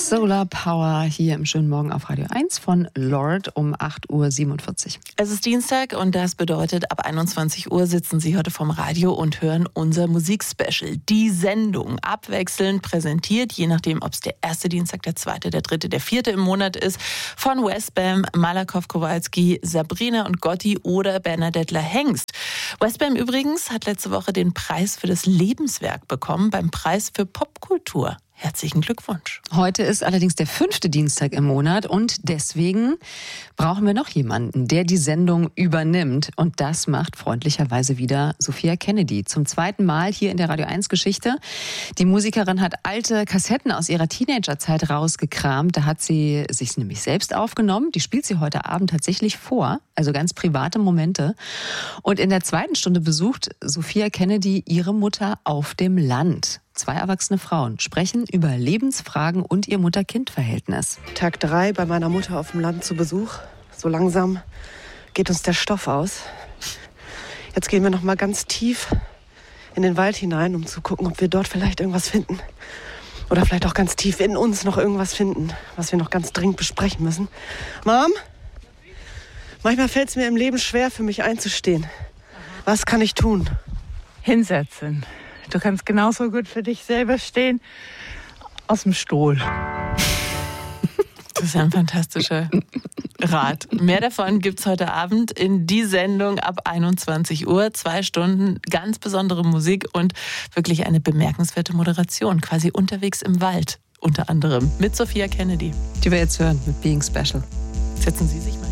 Solar Power hier im schönen Morgen auf Radio 1 von Lord um 8.47 Uhr. Es ist Dienstag und das bedeutet, ab 21 Uhr sitzen Sie heute vom Radio und hören unser Musikspecial. Die Sendung abwechselnd präsentiert, je nachdem, ob es der erste Dienstag, der zweite, der dritte, der vierte im Monat ist, von Westbam, Malakoff Kowalski, Sabrina und Gotti oder Bernadette Hengst. Westbam übrigens hat letzte Woche den Preis für das Lebenswerk bekommen beim Preis für Popkultur. Herzlichen Glückwunsch. Heute ist allerdings der 5. Dienstag im Monat und deswegen brauchen wir noch jemanden, der die Sendung übernimmt. Und das macht freundlicherweise wieder Sophia Kennedy. Zum zweiten Mal hier in der Radio 1 Geschichte. Die Musikerin hat alte Kassetten aus ihrer Teenagerzeit rausgekramt. Da hat sie sich nämlich selbst aufgenommen. Die spielt sie heute Abend tatsächlich vor. Also ganz private Momente. Und in der zweiten Stunde besucht Sophia Kennedy ihre Mutter auf dem Land. 2 erwachsene Frauen sprechen über Lebensfragen und ihr Mutter-Kind-Verhältnis. Tag 3 bei meiner Mutter auf dem Land zu Besuch. So langsam geht uns der Stoff aus. Jetzt gehen wir noch mal ganz tief in den Wald hinein, um zu gucken, ob wir dort vielleicht irgendwas finden. Oder vielleicht auch ganz tief in uns noch irgendwas finden, was wir noch ganz dringend besprechen müssen. Mom? Manchmal fällt es mir im Leben schwer, für mich einzustehen. Was kann ich tun? Hinsetzen. Du kannst genauso gut für dich selber stehen, aus dem Stuhl. Das ist ein fantastischer Rat. Mehr davon gibt's heute Abend in die Sendung ab 21 Uhr. 2 Stunden ganz besondere Musik und wirklich eine bemerkenswerte Moderation. Quasi unterwegs im Wald, unter anderem mit Sophia Kennedy. Die wir jetzt hören mit Being Special. Setzen Sie sich mal